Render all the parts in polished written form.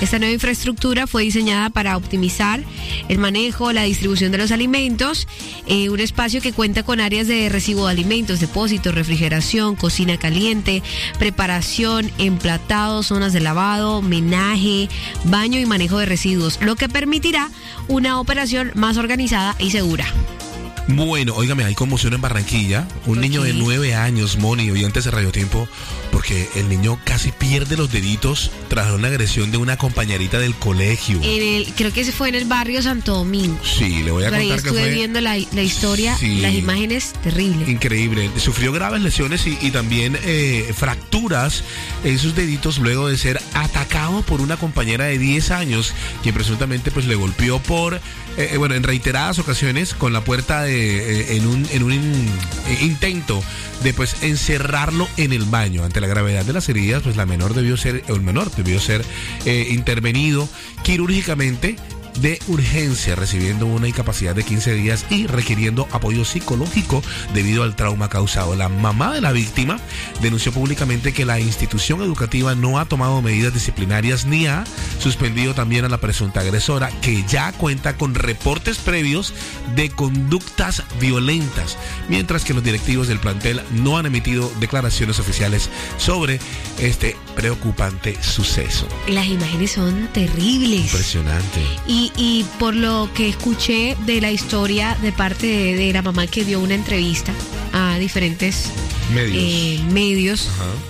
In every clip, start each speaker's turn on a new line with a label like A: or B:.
A: Esta nueva infraestructura fue diseñada para optimizar el manejo, la distribución de los alimentos, un espacio que cuenta con áreas de recibo de alimentos, depósitos, refrigeración, cocina caliente, preparación, emplatado, zonas de lavado, menaje, baño y manejo de residuos, lo que permitirá una operación más organizada y segura.
B: Bueno, óigame, hay conmoción en Barranquilla. Un niño de 9 años, Moni, oyentes de Radio Tiempo, porque el niño casi pierde los deditos tras una agresión de una compañerita del colegio.
A: Creo que ese fue en el barrio Santo Domingo.
B: Sí, le voy a contar que fue...
A: Estuve viendo la historia, sí, las imágenes, terrible.
B: Increíble. Sufrió graves lesiones y también fracturas en sus deditos luego de ser atacado por una compañera de 10 años, quien presuntamente pues le golpeó en reiteradas ocasiones con la puerta en un intento de pues encerrarlo en el baño. Ante la gravedad de las heridas, pues el menor debió ser intervenido quirúrgicamente de urgencia, recibiendo una incapacidad de 15 días y requiriendo apoyo psicológico debido al trauma causado. La mamá de la víctima denunció públicamente que la institución educativa no ha tomado medidas disciplinarias ni ha suspendido también a la presunta agresora, que ya cuenta con reportes previos de conductas violentas, mientras que los directivos del plantel no han emitido declaraciones oficiales sobre este preocupante suceso.
A: Las imágenes son terribles.
B: Impresionante.
A: Y por lo que escuché de la historia de parte de la mamá, que dio una entrevista a diferentes medios,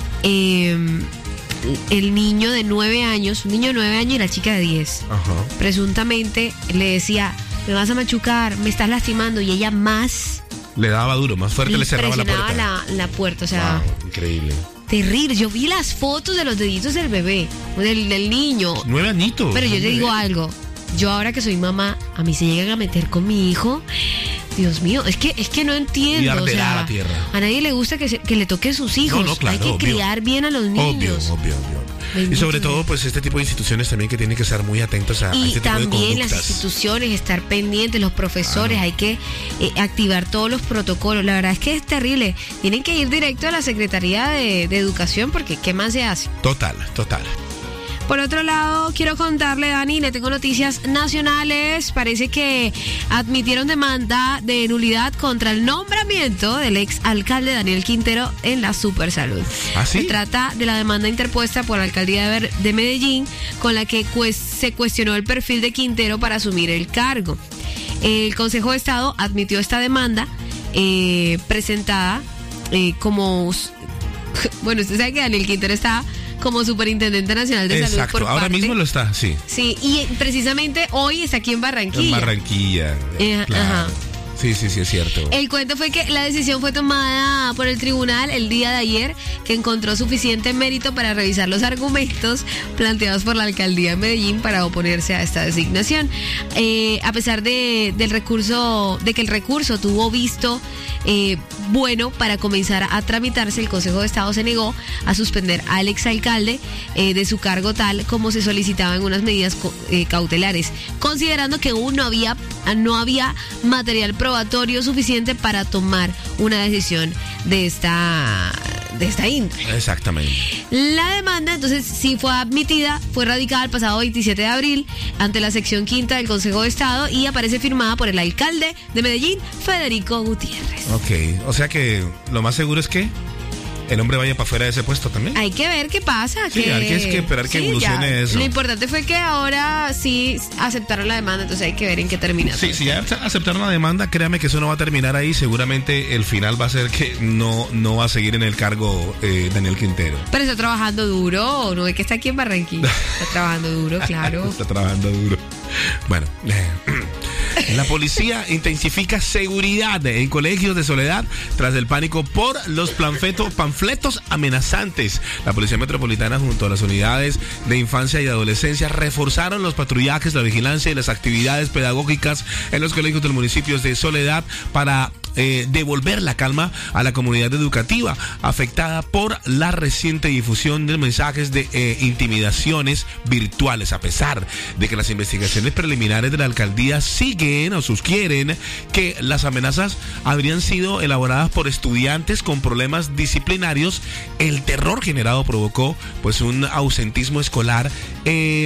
A: el niño de 9 años, un niño de 9 años y la chica de 10, presuntamente le decía: me vas a machucar, me estás lastimando, y ella más
B: le daba duro, más fuerte le cerraba la puerta.
A: La puerta, o sea,
B: wow, increíble.
A: Terrible. Yo vi las fotos de los deditos del bebé, del niño.
B: 9 añitos.
A: Pero yo te digo algo. Yo ahora que soy mamá, a mí se llegan a meter con mi hijo. Dios mío, es que no entiendo.
B: Y arderá la tierra.
A: A nadie le gusta que le toquen sus hijos.
B: No, claro,
A: hay que
B: obvio.
A: criar bien a los niños.
B: Obvio. Y sobre todo, pues este tipo de instituciones también que tienen que estar muy atentos a este tipo de conductas. Y también las
A: instituciones, estar pendientes, los profesores, hay que activar todos los protocolos. La verdad es que es terrible. Tienen que ir directo a la Secretaría de Educación, porque ¿qué más se hace?
B: Total.
A: Por otro lado, quiero contarle, Dani, le tengo noticias nacionales. Parece que admitieron demanda de nulidad contra el nombramiento del ex alcalde Daniel Quintero en la Supersalud.
B: ¿Ah, sí?
A: Se trata de la demanda interpuesta por la alcaldía de Medellín, con la que se cuestionó el perfil de Quintero para asumir el cargo. El Consejo de Estado admitió esta demanda presentada como... Bueno, usted sabe que Daniel Quintero está como Superintendente Nacional de Salud.
B: Exacto, ahora mismo lo está, sí.
A: Sí, y precisamente hoy está aquí en Barranquilla.
B: En Barranquilla, claro.
A: Ajá.
B: Sí, es cierto.
A: El cuento fue que la decisión fue tomada por el tribunal el día de ayer, que encontró suficiente mérito para revisar los argumentos planteados por la alcaldía de Medellín para oponerse a esta designación. A pesar del recurso, de que el recurso tuvo visto bueno para comenzar a tramitarse, el Consejo de Estado se negó a suspender al exalcalde de su cargo tal como se solicitaba en unas medidas cautelares, considerando que aún no había material probatorio suficiente para tomar una decisión de esta índole.
B: Exactamente.
A: La demanda entonces sí fue admitida, fue radicada el pasado 27 de abril ante la sección quinta del Consejo de Estado y aparece firmada por el alcalde de Medellín, Federico Gutiérrez.
B: Ok, o sea que lo más seguro es que el hombre vaya para afuera de ese puesto también.
A: Hay que ver qué pasa.
B: Sí, hay que esperar que evolucione ya. Eso.
A: Lo importante fue que ahora sí aceptaron la demanda, entonces hay que ver en qué termina.
B: Sí, si ya aceptaron la demanda, créame que eso no va a terminar ahí. Seguramente el final va a ser que no va a seguir en el cargo Daniel Quintero.
A: Pero está trabajando duro, no es que está aquí en Barranquilla. Está trabajando duro, claro.
B: Está trabajando duro. Bueno, la policía intensifica seguridad en colegios de Soledad tras el pánico por los panfletos amenazantes. La Policía Metropolitana junto a las unidades de infancia y adolescencia reforzaron los patrullajes, la vigilancia y las actividades pedagógicas en los colegios del municipio de Soledad para devolver la calma a la comunidad educativa afectada por la reciente difusión de mensajes de intimidaciones virtuales, a pesar de que las investigaciones preliminares de la alcaldía siguen o sugieren que las amenazas habrían sido elaboradas por estudiantes con problemas disciplinarios. El terror generado provocó pues un ausentismo escolar